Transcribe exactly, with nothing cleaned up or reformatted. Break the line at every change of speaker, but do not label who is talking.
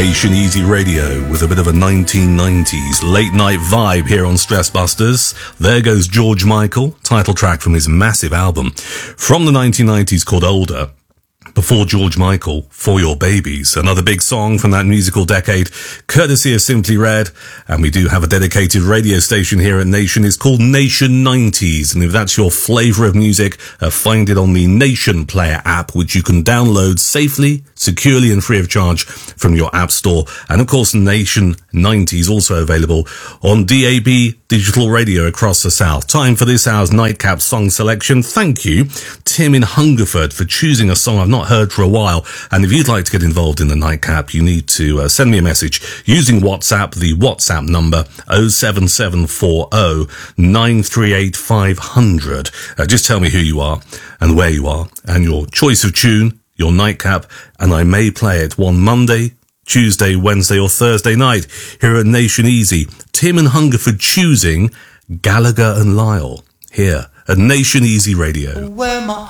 Nation Easy Radio with a bit of a nineteen nineties late night vibe here on Stress Busters. There goes George Michael, title track from his massive album from the nineteen nineties called Older. Before George Michael, For Your Babies, another big song from that musical decade, courtesy of Simply Red. And we do have a dedicated radio station here at Nation. It's called Nation nineties. And if that's your flavour of music, uh, find it on the Nation Player app, which you can download safely, securely and free of charge from your app store. And of course, Nation nineties also available on D A B digital radio across the South. Time for this hour's Nightcap song selection. Thank you, Tim in Hungerford, for choosing a song I've not heard for a while. And if you'd like to get involved in the Nightcap, you need to uh, send me a message using WhatsApp. The WhatsApp number oh seven seven four oh nine three eight five hundred. Uh, just tell me who you are and where you are and your choice of tune, your Nightcap, and I may play it one Monday, Tuesday, Wednesday or Thursday night here at Nation Easy. Tim and Hungerford choosing Gallagher and Lyle here at Nation Easy Radio.
Where my